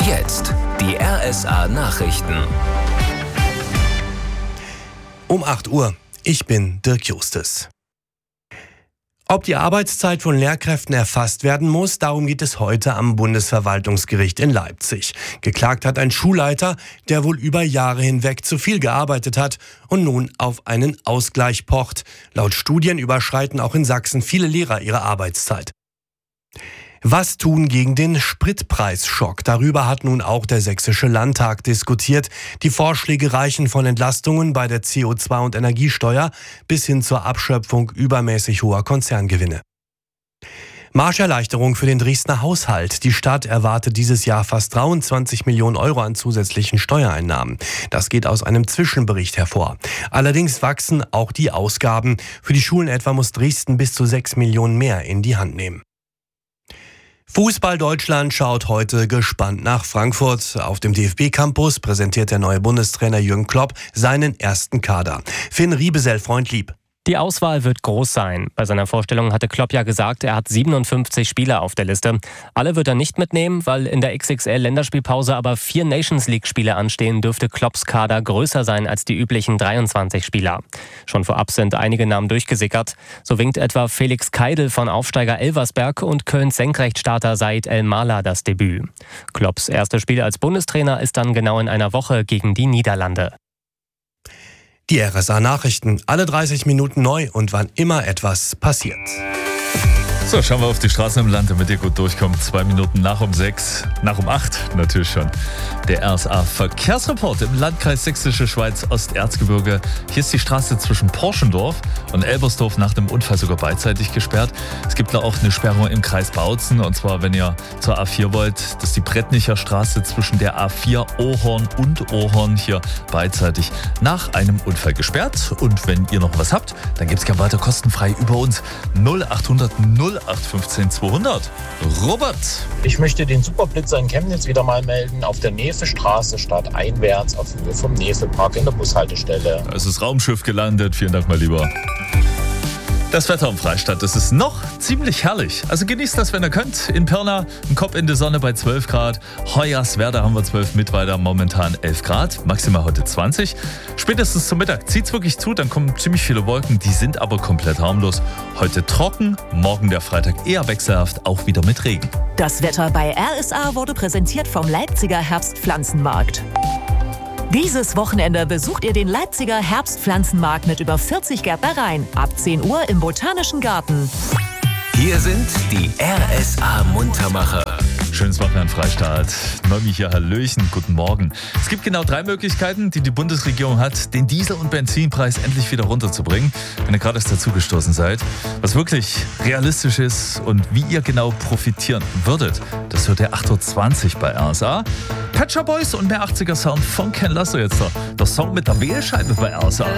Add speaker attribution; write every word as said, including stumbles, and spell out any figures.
Speaker 1: Jetzt die R S A-Nachrichten.
Speaker 2: Um acht Uhr. Ich bin Dirk Justus. Ob die Arbeitszeit von Lehrkräften erfasst werden muss, darum geht es heute am Bundesverwaltungsgericht in Leipzig. Geklagt hat ein Schulleiter, der wohl über Jahre hinweg zu viel gearbeitet hat und nun auf einen Ausgleich pocht. Laut Studien überschreiten auch in Sachsen viele Lehrer ihre Arbeitszeit. Was tun gegen den Spritpreisschock? Darüber hat nun auch der Sächsische Landtag diskutiert. Die Vorschläge reichen von Entlastungen bei der C O zwei- und Energiesteuer bis hin zur Abschöpfung übermäßig hoher Konzerngewinne. Marscherleichterung für den Dresdner Haushalt. Die Stadt erwartet dieses Jahr fast dreiundzwanzig Millionen Euro an zusätzlichen Steuereinnahmen. Das geht aus einem Zwischenbericht hervor. Allerdings wachsen auch die Ausgaben. Für die Schulen etwa muss Dresden bis zu sechs Millionen mehr in die Hand nehmen. Fußball Deutschland schaut heute gespannt nach Frankfurt. Auf dem D F B-Campus präsentiert der neue Bundestrainer Jürgen Klopp seinen ersten Kader. Finn Riebesell, Freund lieb.
Speaker 3: Die Auswahl wird groß sein. Bei seiner Vorstellung hatte Klopp ja gesagt, er hat siebenundfünfzig Spieler auf der Liste. Alle wird er nicht mitnehmen, weil in der X X L-Länderspielpause aber vier Nations-League-Spiele anstehen, dürfte Klopps Kader größer sein als die üblichen dreiundzwanzig Spieler. Schon vorab sind einige Namen durchgesickert. So winkt etwa Felix Keidel von Aufsteiger Elversberg und Kölns Senkrechtstarter Said El-Mala das Debüt. Klopps erstes Spiel als Bundestrainer ist dann genau in einer Woche gegen die Niederlande.
Speaker 2: Die R S A-Nachrichten, alle dreißig Minuten neu und wann immer etwas passiert.
Speaker 4: So, schauen wir auf die Straßen im Land, damit ihr gut durchkommt. Zwei Minuten nach um sechs, nach um acht natürlich schon. Der R S A-Verkehrsreport im Landkreis Sächsische Schweiz, Osterzgebirge. Hier ist die Straße zwischen Porschendorf und Elbersdorf nach dem Unfall sogar beidseitig gesperrt. Es gibt da auch eine Sperrung im Kreis Bautzen, und zwar, wenn ihr zur A vier wollt. Das ist die Brettnicher Straße zwischen der A vier Ohorn und Ohorn, hier beidseitig nach einem Unfall gesperrt. Und wenn ihr noch was habt, dann gibt es gerne weiter kostenfrei über uns. null achthundert null acht fünfzehn zweihundert. Robert.
Speaker 5: Ich möchte den Superblitzer in Chemnitz wieder mal melden. Auf der Nefestraße stadteinwärts auf Höhe vom Nefepark in der Bushaltestelle.
Speaker 4: Da ist das Raumschiff gelandet. Vielen Dank, mein Lieber. Das Wetter im Freistadt, das ist noch ziemlich herrlich. Also genießt das, wenn ihr könnt. In Pirna ein Kopf in die Sonne bei zwölf Grad. Hoyerswerda haben wir zwölf, Mittweida momentan elf Grad. Maximal heute zwanzig. Spätestens zum Mittag zieht es wirklich zu, dann kommen ziemlich viele Wolken. Die sind aber komplett harmlos. Heute trocken, morgen der Freitag eher wechselhaft, auch wieder mit Regen.
Speaker 6: Das Wetter bei R S A wurde präsentiert vom Leipziger Herbstpflanzenmarkt. Dieses Wochenende besucht ihr den Leipziger Herbstpflanzenmarkt mit über vierzig Gärtnereien. Ab zehn Uhr im Botanischen Garten.
Speaker 1: Hier sind die R S A-Muntermacher.
Speaker 4: Schönes Wochenende Freistaat. Noemi hier, Hallöchen, guten Morgen. Es gibt genau drei Möglichkeiten, die die Bundesregierung hat, den Diesel- und Benzinpreis endlich wieder runterzubringen, wenn ihr gerade erst dazugestoßen seid. Was wirklich realistisch ist und wie ihr genau profitieren würdet, das hört ihr acht Uhr zwanzig bei R S A. Pet Shop Boys und mehr achtziger Sound von Ken Lasso jetzt da. Der Song mit der Wählscheibe bei R S A.